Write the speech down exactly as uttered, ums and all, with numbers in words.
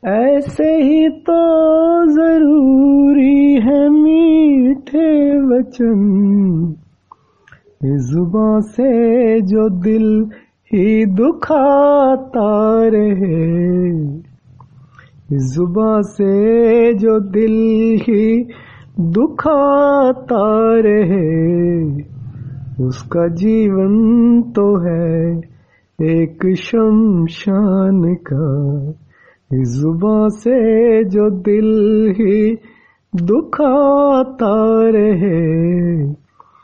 ऐसे ही तो जरूरी है मीठे वचन, इस जुबां से जो दिल ही दुखाता रहे, इस जुबां से जो दिल ही दुखाता रहे, उसका जीवन तो है एक शमशान का। इस जुबां से जो दिल ही दुखाता रहे,